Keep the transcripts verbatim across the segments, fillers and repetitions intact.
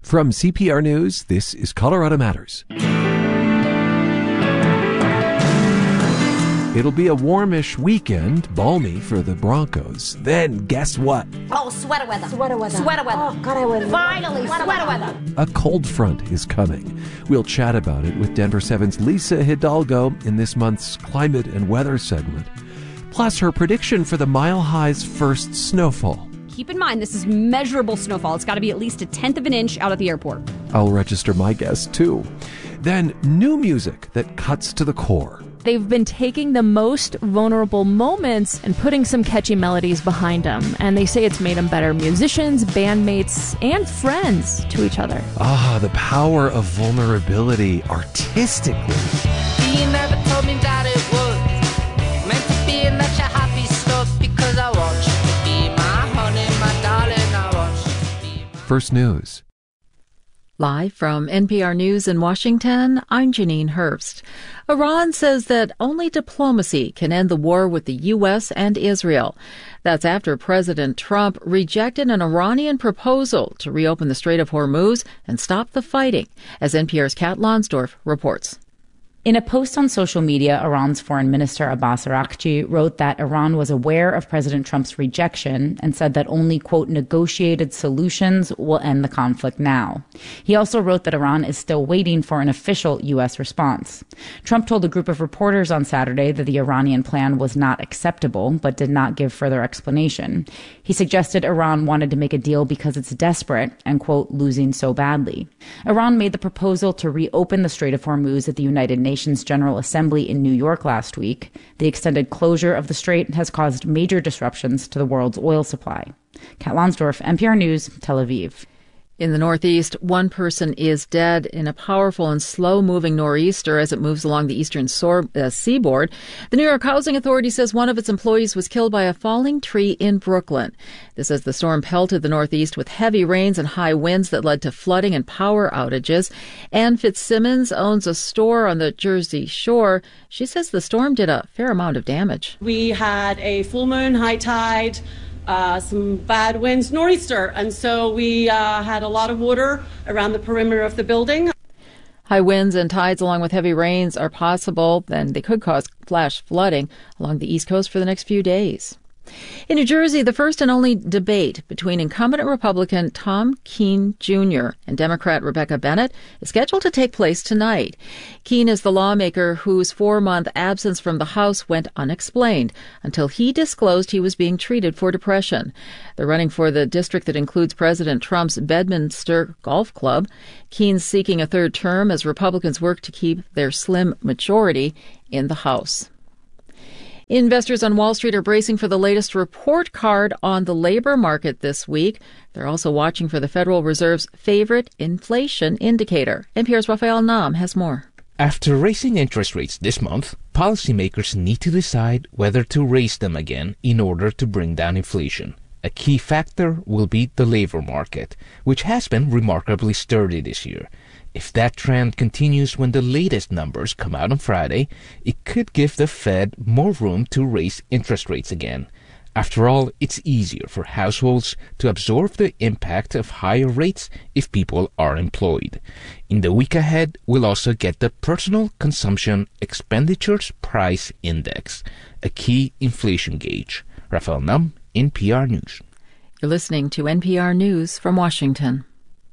From C P R News, this is Colorado Matters. It'll be a warmish weekend, balmy for the Broncos. Then guess what? Oh, sweater weather. Sweater weather. Sweater weather. Oh, God, I would. Finally, sweater, sweater weather. A cold front is coming. We'll chat about it with Denver seven's Lisa Hidalgo in this month's Climate and Weather segment. Plus her prediction for the Mile High's first snowfall. Keep in mind, this is measurable snowfall. It's got to be at least a tenth of an inch out at the airport. I'll register my guess, too. Then new music that cuts to the core. They've been taking the most vulnerable moments and putting some catchy melodies behind them. And they say it's made them better musicians, bandmates, and friends to each other. Ah, the power of vulnerability artistically. You never told me that it was meant to be in such a happy stuff because I want you to be my honey, my darling. I want you to be my... First News. Live from N P R News in Washington, I'm Janine Herbst. Iran says that only diplomacy can end the war with the U S and Israel. That's after President Trump rejected an Iranian proposal to reopen the Strait of Hormuz and stop the fighting, as N P R's Kat Lonsdorf reports. In a post on social media, Iran's Foreign Minister Abbas Araghchi wrote that Iran was aware of President Trump's rejection and said that only, quote, negotiated solutions will end the conflict now. He also wrote that Iran is still waiting for an official U S response. Trump told a group of reporters on Saturday that the Iranian plan was not acceptable, but did not give further explanation. He suggested Iran wanted to make a deal because it's desperate and, quote, losing so badly. Iran made the proposal to reopen the Strait of Hormuz at the United Nations General Assembly in New York last week. The extended closure of the strait has caused major disruptions to the world's oil supply. Kat Lonsdorf, N P R News, Tel Aviv. In the Northeast, one person is dead in a powerful and slow-moving nor'easter as it moves along the eastern sor- uh, seaboard. The New York Housing Authority says one of its employees was killed by a falling tree in Brooklyn. This as the storm pelted the Northeast with heavy rains and high winds that led to flooding and power outages. Ann Fitzsimmons owns a store on the Jersey Shore. She says the storm did a fair amount of damage. We had a full moon, high tide, Uh, some bad winds, nor'easter, and so we uh, had a lot of water around the perimeter of the building. High winds and tides along with heavy rains are possible, and they could cause flash flooding along the East Coast for the next few days. In New Jersey, the first and only debate between incumbent Republican Tom Keene Junior and Democrat Rebecca Bennett is scheduled to take place tonight. Keene is the lawmaker whose four-month absence from the House went unexplained until he disclosed he was being treated for depression. They're running for the district that includes President Trump's Bedminster Golf Club. Keene's seeking a third term as Republicans work to keep their slim majority in the House. Investors on Wall Street are bracing for the latest report card on the labor market this week. They're also watching for the Federal Reserve's favorite inflation indicator. N P R's Rafael Nam has more. After raising interest rates this month, policymakers need to decide whether to raise them again in order to bring down inflation. A key factor will be the labor market, which has been remarkably sturdy this year. If that trend continues when the latest numbers come out on Friday, it could give the Fed more room to raise interest rates again. After all, it's easier for households to absorb the impact of higher rates if people are employed. In the week ahead, we'll also get the Personal Consumption Expenditures Price Index, a key inflation gauge. Rafael Nam, N P R News. You're listening to N P R News from Washington.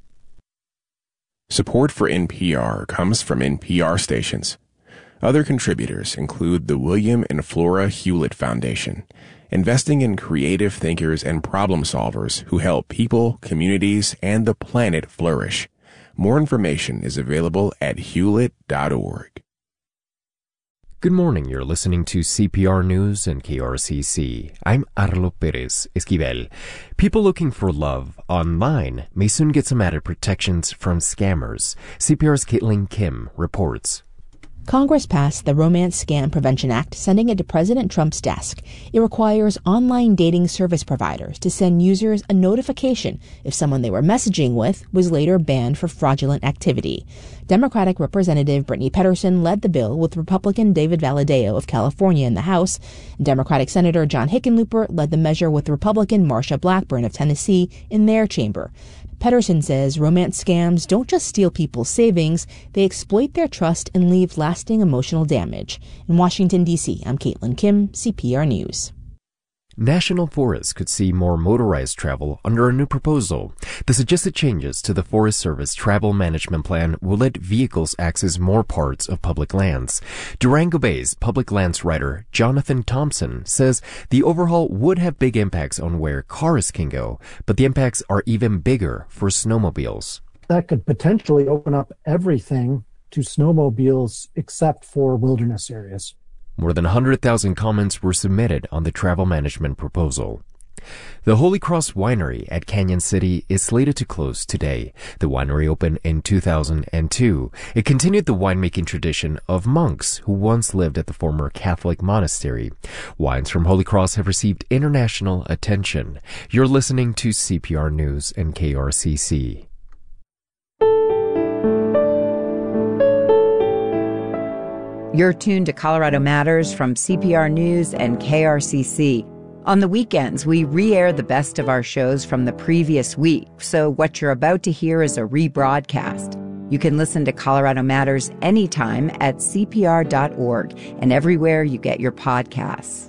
Support for N P R comes from N P R stations. Other contributors include the William and Flora Hewlett Foundation, investing in creative thinkers and problem solvers who help people, communities, and the planet flourish. More information is available at hewlett dot org. Good morning. You're listening to C P R News and K R C C. I'm Arlo Perez Esquivel. People looking for love online may soon get some added protections from scammers. C P R's Caitlin Kim reports. Congress passed the Romance Scam Prevention Act, sending it to President Trump's desk. It requires online dating service providers to send users a notification if someone they were messaging with was later banned for fraudulent activity. Democratic Representative Brittany Pedersen led the bill with Republican David Valadao of California in the House. Democratic Senator John Hickenlooper led the measure with Republican Marsha Blackburn of Tennessee in their chamber. Pedersen says romance scams don't just steal people's savings, they exploit their trust and leave lasting emotional damage. In Washington, D C, I'm Caitlin Kim, C P R News. National forests could see more motorized travel under a new proposal. The suggested changes to the Forest Service Travel Management Plan will let vehicles access more parts of public lands. Durango Bay's public lands writer Jonathan Thompson says the overhaul would have big impacts on where cars can go, but the impacts are even bigger for snowmobiles. That could potentially open up everything to snowmobiles except for wilderness areas. More than one hundred thousand comments were submitted on the travel management proposal. The Holy Cross Winery at Canyon City is slated to close today. The winery opened in two thousand two. It continued the winemaking tradition of monks who once lived at the former Catholic monastery. Wines from Holy Cross have received international attention. You're listening to C P R News and K R C C. You're tuned to Colorado Matters from C P R News and K R C C. On the weekends, we re-air the best of our shows from the previous week, so what you're about to hear is a rebroadcast. You can listen to Colorado Matters anytime at C P R dot org and everywhere you get your podcasts.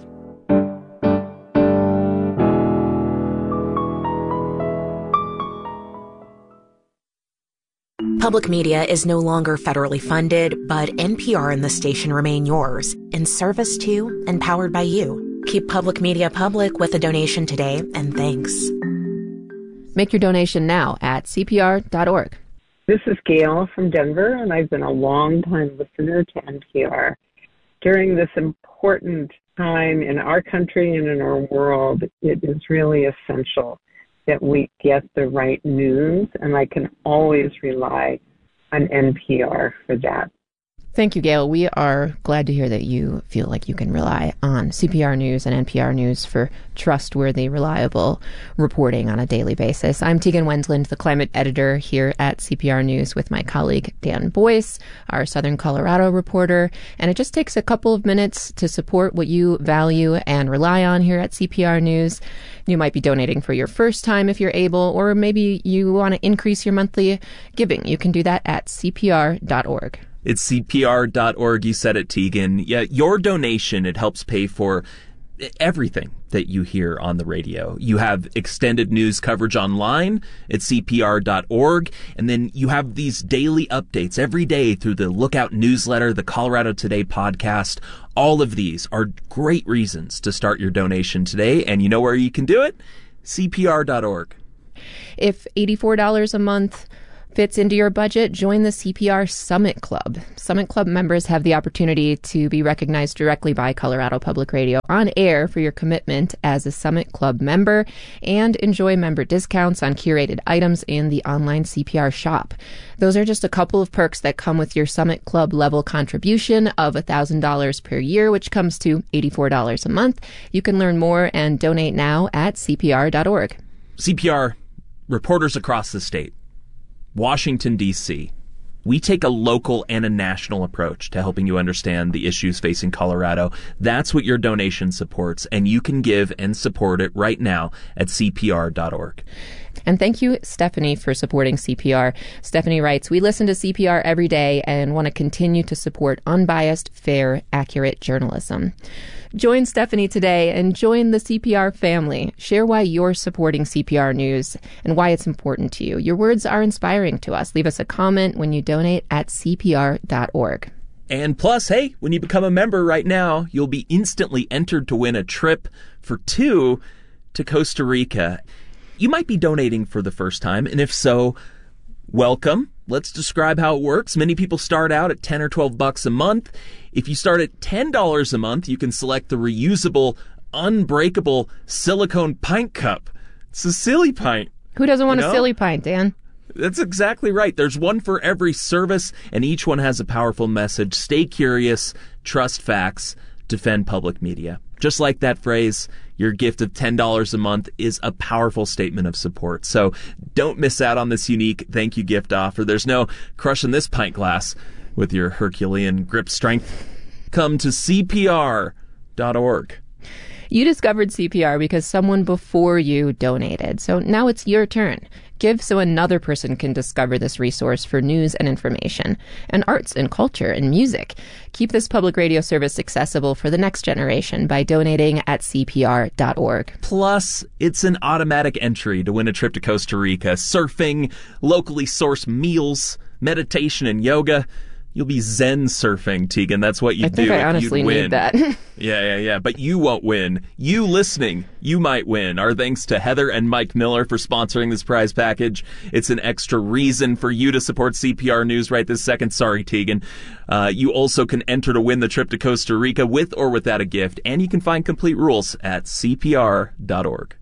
Public media is no longer federally funded, but N P R and the station remain yours, in service to and powered by you. Keep public media public with a donation today, and thanks. Make your donation now at C P R dot org. This is Gail from Denver, and I've been a long-time listener to N P R. During this important time in our country and in our world, it is really essential that we get the right news, and I can always rely on N P R for that. Thank you, Gail. We are glad to hear that you feel like you can rely on C P R News and N P R News for trustworthy, reliable reporting on a daily basis. I'm Tegan Wendland, the climate editor here at C P R News, with my colleague Dan Boyce, our Southern Colorado reporter. And it just takes a couple of minutes to support what you value and rely on here at C P R News. You might be donating for your first time if you're able, or maybe you want to increase your monthly giving. You can do that at C P R dot org. It's C P R dot org. You said it, Tegan. Yeah, your donation, it helps pay for everything that you hear on the radio. You have extended news coverage online at C P R dot org, and then you have these daily updates every day through the Lookout newsletter, the Colorado Today podcast. All of these are great reasons to start your donation today, and you know where you can do it? C P R dot org. If eighty-four dollars a month fits into your budget, join the C P R Summit Club. Summit Club members have the opportunity to be recognized directly by Colorado Public Radio on air for your commitment as a Summit Club member, and enjoy member discounts on curated items in the online C P R shop. Those are just a couple of perks that come with your Summit Club level contribution of one thousand dollars per year, which comes to eighty-four dollars a month. You can learn more and donate now at C P R dot org. C P R, reporters across the state. Washington, D C. We take a local and a national approach to helping you understand the issues facing Colorado. That's what your donation supports, and you can give and support it right now at C P R dot org. And thank you, Stephanie, for supporting C P R. Stephanie writes, "We listen to C P R every day and want to continue to support unbiased, fair, accurate journalism." Join Stephanie today and join the C P R family. Share why you're supporting C P R News and why it's important to you. Your words are inspiring to us. Leave us a comment when you donate at C P R dot org. And plus, hey, when you become a member right now, you'll be instantly entered to win a trip for two to Costa Rica. You might be donating for the first time, and if so, welcome. Let's describe how it works. Many people start out at ten or twelve bucks a month. If you start at ten dollars a month, you can select the reusable, unbreakable silicone pint cup. It's a silly pint. Who doesn't want you know? a silly pint, Dan? That's exactly right. There's one for every service, and each one has a powerful message. Stay curious, trust facts, defend public media. Just like that phrase, your gift of ten dollars a month is a powerful statement of support. So don't miss out on this unique thank you gift offer. There's no crushing this pint glass with your Herculean grip strength. Come to C P R dot org. You discovered C P R because someone before you donated. So now it's your turn. Give so another person can discover this resource for news and information, and arts and culture and music. Keep this public radio service accessible for the next generation by donating at C P R dot org. Plus, it's an automatic entry to win a trip to Costa Rica, surfing, locally sourced meals, meditation and yoga. You'll be Zen surfing, Tegan. That's what you I do. think I honestly You'd win. need that. yeah, yeah, yeah. But you won't win. You listening, you might win. Our thanks to Heather and Mike Miller for sponsoring this prize package. It's an extra reason for you to support C P R News right this second. Sorry, Tegan. Uh, you also can enter to win the trip to Costa Rica with or without a gift, and you can find complete rules at C P R dot org.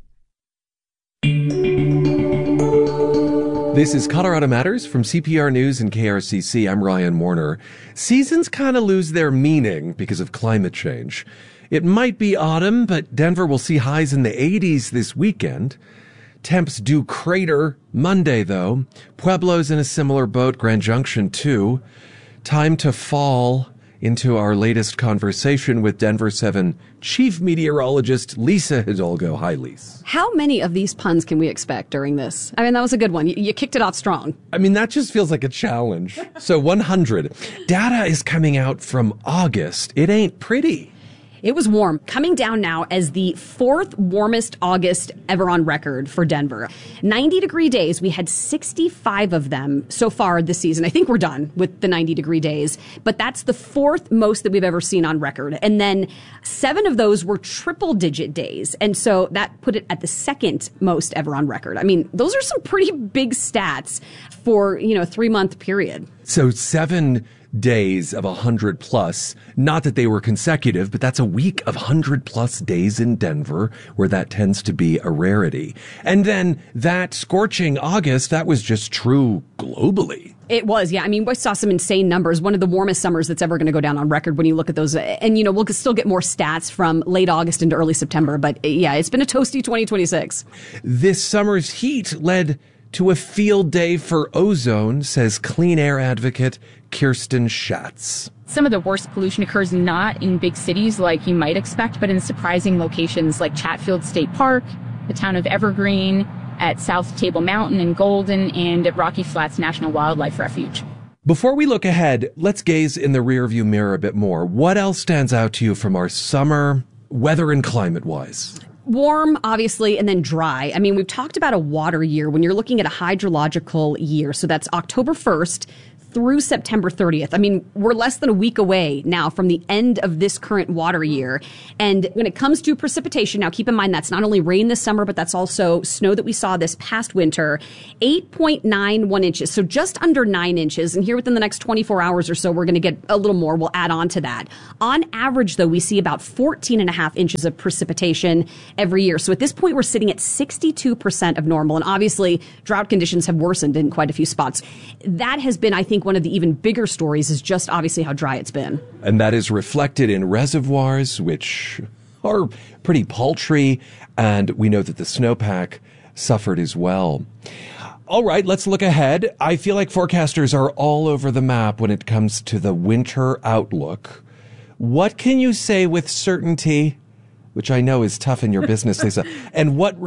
This is Colorado Matters from C P R News and K R C C. I'm Ryan Warner. Seasons kind of lose their meaning because of climate change. It might be autumn, but Denver will see highs in the eighties this weekend. Temps do crater Monday, though. Pueblo's in a similar boat, Grand Junction too. Time to fall into our latest conversation with Denver seven Chief Meteorologist Lisa Hidalgo. Hi, Lisa. How many of these puns can we expect during this? I mean, that was a good one. You, you kicked it off strong. I mean, that just feels like a challenge. So one hundred. Data is coming out from August. It ain't pretty. It was warm, coming down now as the fourth warmest August ever on record for Denver. ninety degree days, we had sixty-five of them so far this season. I think we're done with the ninety degree days, but that's the fourth most that we've ever seen on record. And then seven of those were triple digit days. And so that put it at the second most ever on record. I mean, those are some pretty big stats for, you know, a three month period. So seven days of one hundred plus, not that they were consecutive, but that's a week of one hundred plus days in Denver, where that tends to be a rarity. And then that scorching August, that was just true globally. It was, yeah. I mean, we saw some insane numbers. One of the warmest summers that's ever going to go down on record when you look at those. And, you know, we'll still get more stats from late August into early September. But, yeah, it's been a toasty twenty twenty-six. This summer's heat led to a field day for ozone, says clean air advocate Kirsten Schatz. Some of the worst pollution occurs not in big cities like you might expect, but in surprising locations like Chatfield State Park, the town of Evergreen, at South Table Mountain in Golden, and at Rocky Flats National Wildlife Refuge. Before we look ahead, let's gaze in the rearview mirror a bit more. What else stands out to you from our summer, weather and climate-wise? Warm, obviously, and then dry. I mean, we've talked about a water year when you're looking at a hydrological year. So that's October first through September thirtieth. I mean, we're less than a week away now from the end of this current water year. And when it comes to precipitation, now keep in mind that's not only rain this summer, but that's also snow that we saw this past winter, eight point nine one inches. So just under nine inches. And here within the next twenty-four hours or so, we're going to get a little more. We'll add on to that. On average, though, we see about fourteen and a half inches of precipitation every year. So at this point, we're sitting at sixty-two percent of normal. And obviously, drought conditions have worsened in quite a few spots. That has been, I think, one of the even bigger stories is just obviously how dry it's been. And that is reflected in reservoirs, which are pretty paltry. And we know that the snowpack suffered as well. All right, let's look ahead. I feel like forecasters are all over the map when it comes to the winter outlook. What can you say with certainty, which I know is tough in your business, Lisa, and what